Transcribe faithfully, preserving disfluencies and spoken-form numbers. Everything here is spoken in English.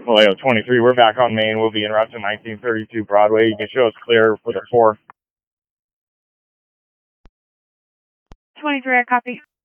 Vallejo twenty-three, we're back on Main. We'll be en route to nineteen thirty-two Broadway. You can show us clear for the four. twenty-three, I copy.